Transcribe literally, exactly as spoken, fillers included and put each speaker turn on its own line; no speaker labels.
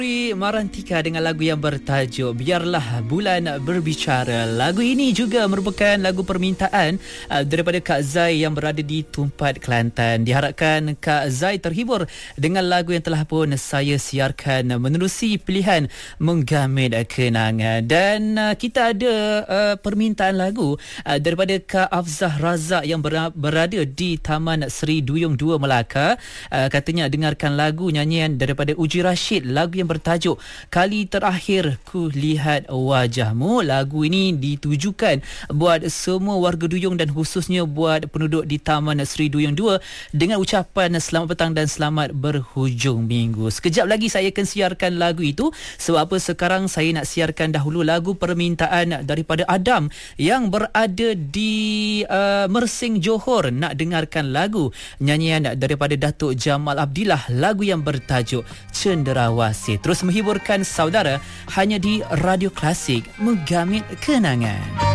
Marantika dengan lagu yang bertajuk Biarlah Bulan Berbicara. Lagu ini juga merupakan lagu permintaan uh, daripada Kak Zai yang berada di Tumpat, Kelantan. Diharapkan Kak Zai terhibur dengan lagu yang telah pun saya siarkan menerusi pilihan Menggamit Kenangan. Dan uh, kita ada uh, permintaan lagu uh, daripada Kak Afzah Razak yang ber- berada di Taman Seri Duyung dua Melaka. Uh, katanya dengarkan lagu nyanyian daripada Uji Rashid, lagu yang bertajuk Kali Terakhir Ku Lihat Wajahmu. Lagu ini ditujukan buat semua warga Duyung dan khususnya buat penduduk di Taman Seri Duyung dua dengan ucapan selamat petang dan selamat berhujung minggu. Sekejap lagi saya akan siarkan lagu itu. Sebab apa, sekarang saya nak siarkan dahulu lagu permintaan daripada Adam yang berada di uh, Mersing, Johor. Nak dengarkan lagu nyanyian daripada Datuk Jamal Abdillah, lagu yang bertajuk Cenderawasih. Terus menghiburkan saudara hanya di Radio Klasik Menggamit Kenangan.